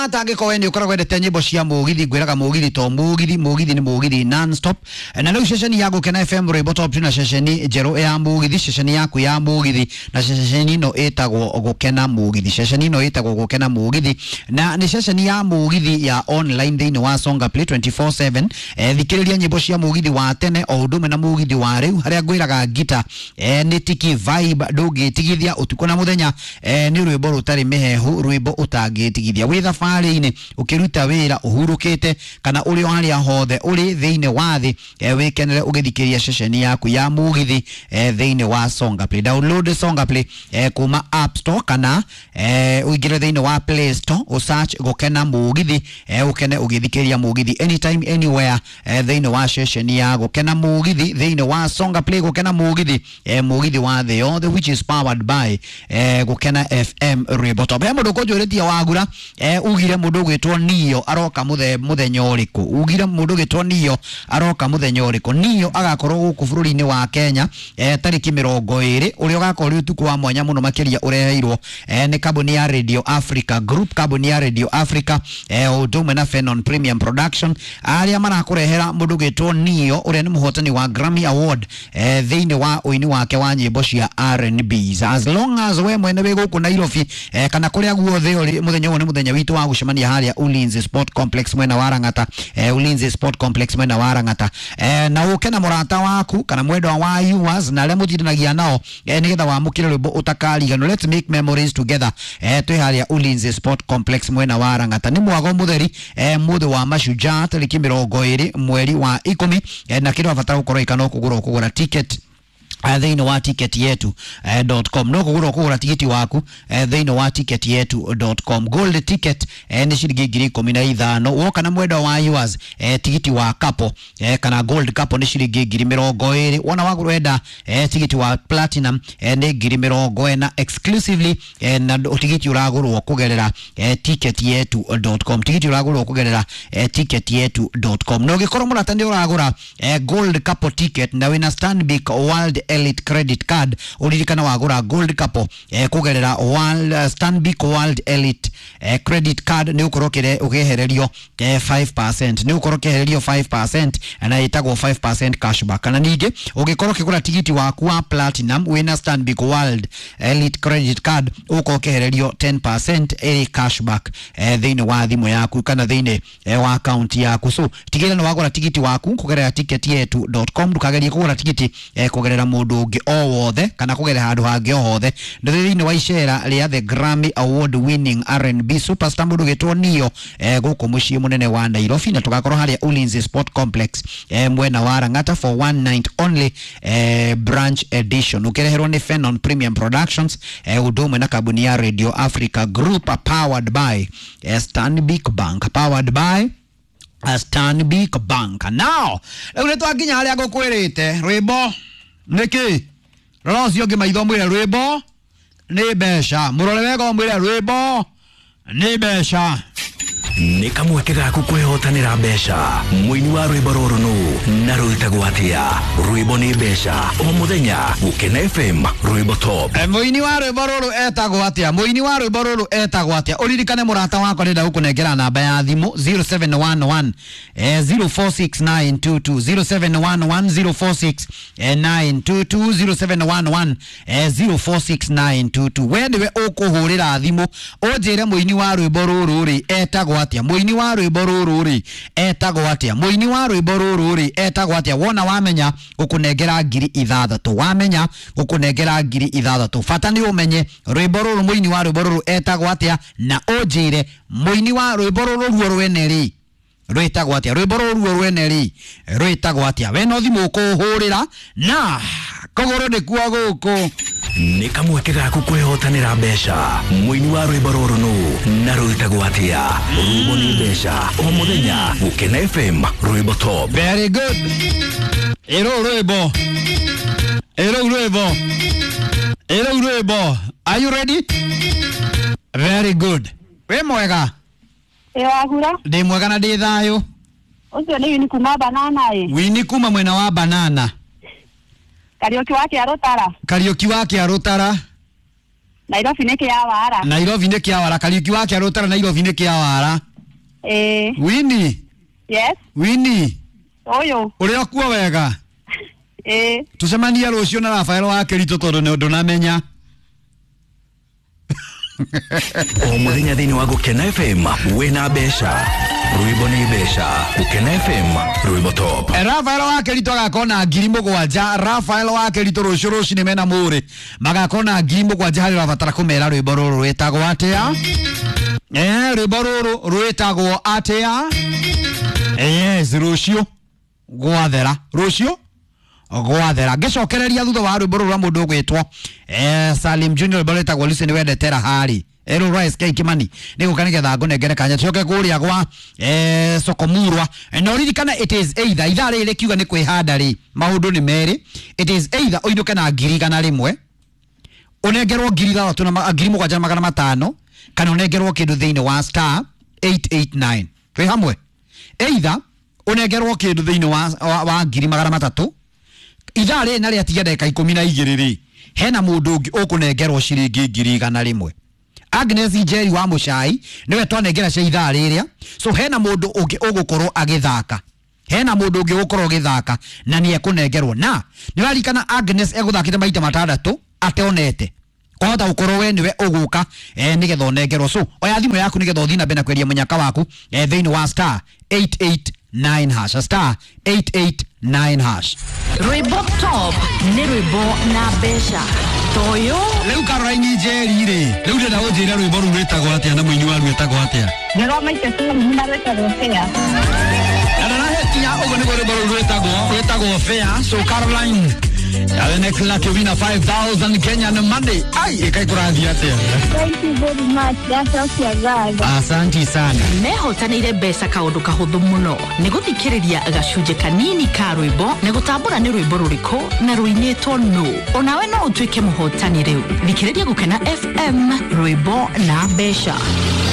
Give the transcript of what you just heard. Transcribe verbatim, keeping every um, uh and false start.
Atange ko ene ukora kwendete nyimbo cia mugithi gwiraga mugithi to mugithi mugithi ni mugithi non stop na no session ya Gukena F M Rwimbo Top na session jero ya mugithi session yaku ya mugithi na session no etagwo Gukena mugithi session no etagwo Gukena mugithi na ni session ya mugithi ya online thini wa Songa Play twenty-four seven eh thikiriria nyimbo cia mugithi wa tene o ndume na mugithi wa riu haria gwiraga gita eh ni tiki vibe ndugitigithia utuko na muthenya eh ni rwimbo rutari mehehu rwimbo utangitigithia witha ine ukiruta wira uhurukite kana uri haria hothe uri thiine wa thi e, wikenere ugithikiria session yaku ya mugithi e, thiine wa Songa Play. Download Songa Play e, kuma App Store kana e, uingire thiine wa Play Store u search Gukena mugithi e, ukene ugithikiria mugithi anytime anywhere e, thiine wa session ya Gukena mugithi thiine wa Songa Play Gukena mugithi e, mugithi wa the other which is powered by e, Gukena F M Rwimbo Top. He mundu konjuritia wagura e, ugire mundu gwitwo Nio aroka muthe muthenya uriku ugire mundu gwitwo Nio aroka muthenya uriku Nio agakorwo guku bururi-ini wa Kenya e, tariki mirongo iri uri ugakorwo utuku wa mwanya muno makiria ureheirwo e, ni kambuni ya Radio Africa Group kambuni ya Radio Africa e, udumwe na Phenon Premium Production aria marakurehera mundu gwitwo Nio uria ni muhotani wa Grammy Award e, thiini wa uini wake wa nyimbo cia R and B as long as we mwene we guku Nairobi e, kana kuria guothe uri muthenya uyu ni muthenya witu wa gucemania haria Ulinzi Sport Complex mwena wa Rangata eh, Ulinzi Sport Complex mwena wa Rangata eh, na ukena murata waku kana mwendwa wa yours na le mutithinagia nao eh, nigetha wamukire rwimbo utakariganwo. Let's make memories together eh, twi haria Ulinzi Sport Complex mwena wa Rangata ni mwago mutheri eh, muthe wa mashujaa tariki mirongo iri mweri wa ikumi eh, na kiru abatara gukorwo ikano kugura kugura ticket Uh, thiini wa ticket yetu uh, dot com no kugura kugura tikiti waku uh, thiini wa ticket yetu dot com gold ticket uh, ni shilingi ngiri ikumi na ithano woka na mwenda wa yours uh, tikiti wa kapo uh, kana gold kapo ni shilingi ngiri mirongo iri wona wagurenda uh, tikiti wa platinum uh, ni ngiri mirongo ina exclusively uh, na tikiti uragurwo kugerera uh, ticket yetu dot com tikiti uragurwo kugerera uh, ticket yetu dot com no gikorwo murata ndi uragura uh, gold kapo ticket na wina Stanbic World Elite Credit Card uririkana wagura gold kapo eh, kugerera World uh, Stanbic World Elite eh, Credit Card ni ukorokere ugehererio eh, five percent ni ukorokehererio five percent na itagwo five percent cashback kana ninge ugikoro kigura tigiti waku wa platinum wina Stanbic World Elite Credit Card ukokehererio ten percent eri cashback eh, thiini wa thimu yaku kana thiini eh, wa account yaku so tigera no wagura tigiti waku kugerera ticket yetu dot com dukagerie kugura tigiti eh, kugerera mundu ungi o wothe kana kugera handu hangi o hothe ndithini wa icera ria the Grammy Award winning R and B superstar mundu gitwo Nio eh, guku mucii munene wa Nairobi na tugakorwo haria Ulinzi Sport Complex eh, mwena wa Rangata for one night only eh, branch edition ukireherwo ni Phenon Premium Productions eh, udumwe na kambuni ya Radio Africa Group powered by eh, Stanbic Bank powered by uh, Stanbic Bank. Now ule twakinya haria gukwirite rwimbo niki rorosio ngi maitho mwire rwimbo ni besha murore wega mwire rwimbo ni besha ni kamweke gaku kwehotanira besha muini wa rwimbo ruru nu na rwitagwo atia rwimbo ni besha o muthenya Gukena F M Rwimbo Top. E, muini wa rwimbo ruru etagwo atia muini wa rwimbo ruru etagwo atia uririkane murata wako ndenda gukunengera namba ya thimu zero seven one one zero four six nine two two zero seven one one zero four six nine two two zero seven one one zero four six nine two two wendiwe ukuhurira thimu ujire muini wa rwimbo ruru ri etagwo atia muini wa rwimbo ruru ri etagwo atia muini wa rwimbo ruru ri etagwo atia wona wamenya gukunengera ngiri ithathatu wamenya gukunengera ngiri ithathatu fata ni umenye rwimbo ruru muini wa rwimbo ruru etagwo atia na ujire muini wa rwimbo ruru ruo rwene ri rwitagwo atia rwimbo ruru rwene ri rwitagwo atia we no thimu kuhurira na kogoro ni kuo guku ni kamweke gaku kwehotanira besha muini wa rwimbo ruru nu na rwitagwo atia rwimbo ni besha o muthenya Gukena F M Rwimbo Top. Very good. Ero rwimbo ero rwimbo ero rwimbo are you ready? Very good. We mwega e wagura ndi mwega na ndi thayo ucio ni Wini kuma Banana e Wini kuma mwena wa Banana Kariuki wake arutara Kariuki wake arutara Nairobi nä kä ya wara. Nairobi nä kä awara kariuki wake arå Nairobi nä kä awara. Eh. Winnie. Yes. Winnie. Oyo. Uri okuo wega. Eh. Tucemanie rucio na Rafael wa Kirito tondu ne ndunamenya. O muthenya thini wa Gukena F M wena besha rwimbo ni besha Gukena F M rwimbo top. Rafael wa Kirito agakona ngiri mugwanja. Rafael wa Kirito rucio rucio ni mena muri magakona ngiri mugwanja hari rabatara kumera rwimbo ruru rwetagwo atia. Eh rwimbo ruru rwetagwo atia. Yes rucio gwathera rucio gwathera ngicokereria thutha wa rwimbo rwa mundu gwitwo eh Salim Junior boletagwo listen wendetera hari ero Rice K Kimani niko kanigetha ngunengere kanya coke kuria gwa eh Sokomurwa no ririkana it is either ithaa riri kiuga ni kwihanda ri maundu ni meri it is either oinuke na ngiri kana rimwe unengerwo ngiri thathatu na ngiri mugwanja magana matano kana unengerwo kindu thiini wa star eight eight nine twi hamwe either unengerwo kindu thiini wa wa, wa ngiri magana matatu ithaa riri na ria tiga ndeka ikumi na igiri ri hena mundu ungi ukunengerwo ciringi ngiri igana rimwe. Agnes Njeri wa Muchai niwe twanengera cia ithaa riria so hena mundu ungi ugukorwo agithaka hena mundu ungi ugukorwo agithaka na nie kunengerwo na niwarikana Agnes eguthakite maita matandatu ateonete kwahota gukorwo we niwe uguka eh nigetha onengerwo so oya thimu yaku nigetha uthina bena kweria munyaka waku eh thiini wa star eight eight nine hash star eight eight nine hash. Rwimbo top ni rwimbo na besha toyo Leu Caroline Njeri ri leu ndenda unjira rwimbo ru rwetagwo atia na muini wa rwetagwo atia. Ngero maite tu na rwetagwo fair. Ana na hetia ugo ni rwimbo ru rwetagwo rwetagwo fair so Caroline ya next lucky winner five thousand Kenyan money. Ai ikai kurathi atia. Thank you very much. That's all guys. Asante sana. mehotanire besha kaundu kahuthu muno ni guthikiriria gacunje kanini ka rwimbo ni gutambura ni rwimbo ruriko na ruinitwo no onawe no utwike muhotani riu thikiriria Gukena F M rwimbo na besha.